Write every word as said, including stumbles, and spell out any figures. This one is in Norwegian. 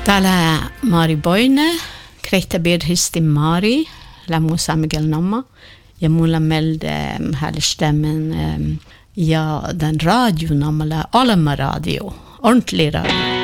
Täällä Mari Boine, Krehtä Birhisti Mari, Lamu Samigel Namma, ja mulla melde härstämmen ja den radio namala Alma radio, ordentlig radio.